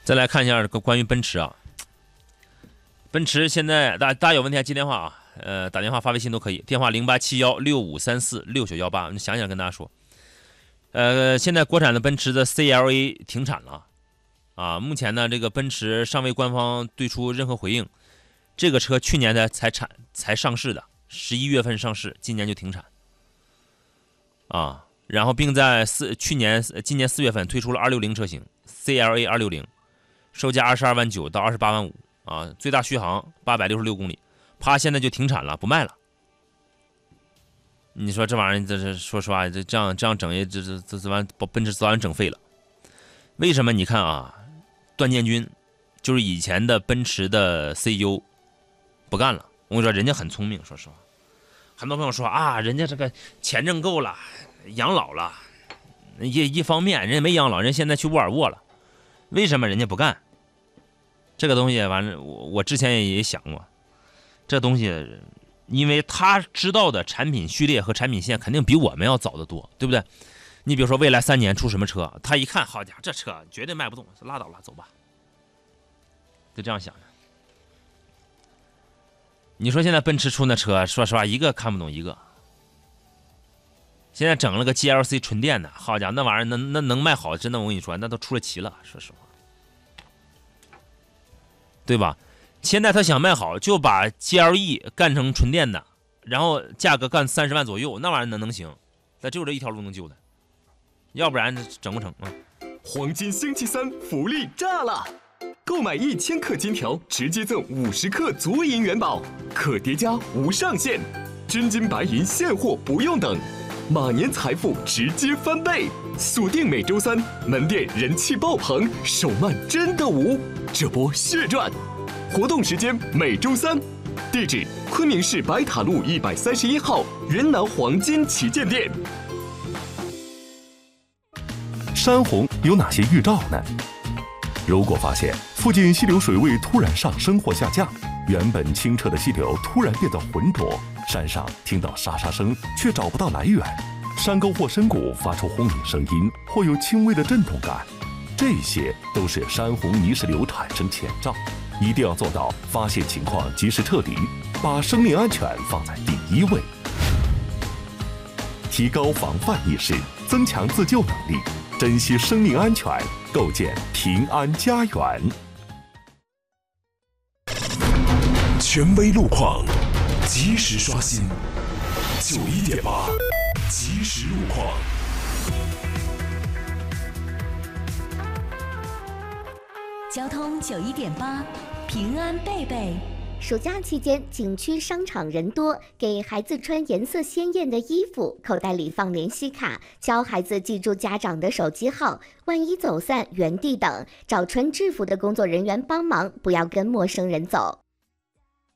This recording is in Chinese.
再来看一下这个关于奔驰啊，奔驰现在大家有问题还接电话啊，打电话发微信都可以，电话087165346918，你想想跟大家说，现在国产的奔驰的 CLA 停产了啊，目前呢这个奔驰尚未官方对出任何回应，这个车去年才上市的，11月份上市，今年就停产啊，然后并在今年4月份推出了260车型 CLA 260。售价22.9万到28.5万啊，最大续航866公里，啪，现在就停产了，不卖了。你说这玩意儿，这说实话，这样整也这完，把奔驰早晚整废了。为什么？你看啊，段建军就是以前的奔驰的 CEO 不干了。我跟你说，人家很聪明，说实话，很多朋友说啊，人家这个钱挣够了，养老了，一方面人家没养老，人现在去沃尔沃了。为什么人家不干？这个东西完了，我之前也想过，这东西，因为他知道的产品序列和产品线肯定比我们要早得多，对不对？你比如说未来3年出什么车，他一看，好家伙，这车绝对卖不动，拉倒了，走吧，就这样想的。你说现在奔驰出那车，说实话，一个看不懂一个。现在整了个 GLC 纯电的，好家伙，那玩意儿那能卖好，真的我跟你说，那都出了奇了，说实话，对吧？现在他想卖好，就把 GLE 干成纯电的，然后价格干30万左右，那玩意儿能行？那只有这一条路能救的，要不然整不成啊！ 黄金星期三福利炸了！购买1000克金条，直接赠50克足银元宝，可叠加无上限，真金白银现货不用等。马年财富直接翻倍，锁定每周3，门店人气爆棚，手慢真的无，这波血赚！活动时间每周3，地址昆明市白塔路131号云南黄金旗舰店。 山洪有哪些预兆呢？如果发现附近溪流水位突然上升或下降，原本清澈的溪流突然变得浑浊，山上听到沙沙声却找不到来源，山沟或深谷发出轰鸣声音或有轻微的震动感，这些都是山洪泥石流产生前兆，一定要做到发现情况及时撤离，把生命安全放在第一位，提高防范意识，增强自救能力，珍惜生命安全，构建平安家园。 权威路况，及时刷新。91.8，即时路况。 交通91.8，平安贝贝。 暑假期间，景区商场人多，给孩子穿颜色鲜艳的衣服，口袋里放联系卡，教孩子记住家长的手机号，万一走散，原地等，找穿制服的工作人员帮忙，不要跟陌生人走。